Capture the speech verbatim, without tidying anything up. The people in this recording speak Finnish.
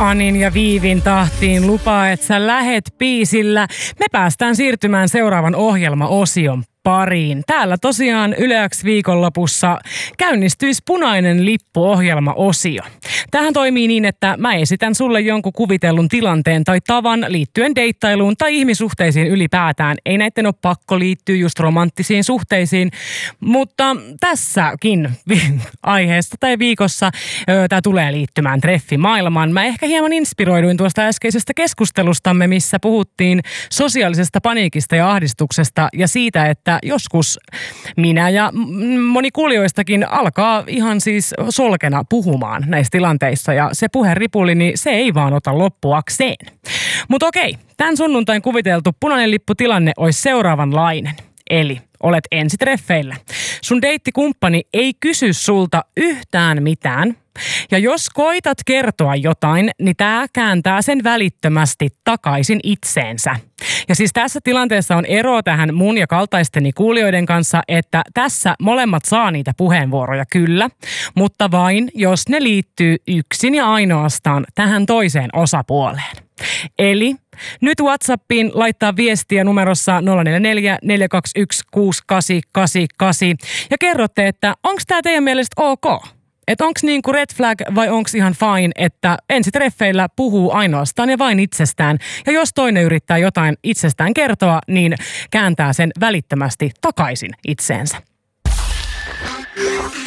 Anin ja Viivin tahtiin lupaa, että sä lähet biisillä. Me päästään siirtymään seuraavan ohjelmaosion pariin. Täällä tosiaan Yle X viikonlopussa käynnistyisi Punainen lippu-ohjelmaosio. Tähän toimii niin, että mä esitän sulle jonkun kuvitellun tilanteen tai tavan liittyen deittailuun tai ihmissuhteisiin ylipäätään. Ei näitten ole pakko liittyä just romanttisiin suhteisiin, mutta tässäkin aiheesta tai viikossa tämä tulee liittymään treffimaailmaan. Mä ehkä hieman inspiroiduin tuosta äskeisestä keskustelustamme, missä puhuttiin sosiaalisesta paniikista ja ahdistuksesta ja siitä, että joskus minä ja moni kuulijoistakin alkaa ihan siis solkena puhumaan näissä tilanteissa ja se puheripuli, niin se ei vaan ota loppuakseen. Mutta okei, tämän sunnuntain kuviteltu punainen lipputilanne olisi seuraavanlainen. Eli olet ensitreffeillä. Sun deittikumppani ei kysy sulta yhtään mitään. Ja jos koitat kertoa jotain, niin tää kääntää sen välittömästi takaisin itseensä. Ja siis tässä tilanteessa on ero tähän mun ja kaltaisteni kuulijoiden kanssa, että tässä molemmat saa niitä puheenvuoroja kyllä, mutta vain jos ne liittyy yksin ja ainoastaan tähän toiseen osapuoleen. Eli nyt WhatsAppiin laittaa viestiä numerossa nolla neljä neljä, neljä kaksi yksi, kuusi kahdeksan kahdeksan kahdeksan ja kerrotte, että onko tämä teidän mielestä ok? Että onko niinku red flag vai onko ihan fine, että ensitreffeillä puhuu ainoastaan ja vain itsestään. Ja jos toinen yrittää jotain itsestään kertoa, niin kääntää sen välittömästi takaisin itseensä.